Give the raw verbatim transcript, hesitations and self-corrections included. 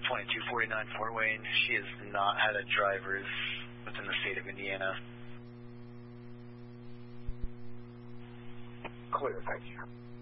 twenty-two forty-nine Fort Wayne. She has not had a driver's within the state of Indiana. Clear, thank you.